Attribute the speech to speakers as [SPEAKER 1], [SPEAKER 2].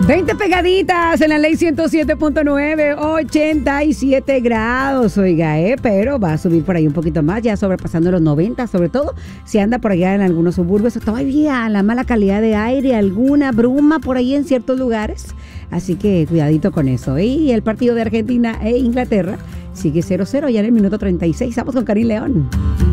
[SPEAKER 1] 20 pegaditas en la ley 107.9, 87 grados, oiga, pero va a subir por ahí un poquito más, ya sobrepasando los 90, sobre todo si anda por allá en algunos suburbios, todavía la mala calidad de aire, alguna bruma por ahí en ciertos lugares, así que cuidadito con eso. Y el partido de Argentina e Inglaterra sigue 0-0 ya en el minuto 36, estamos con Karim León.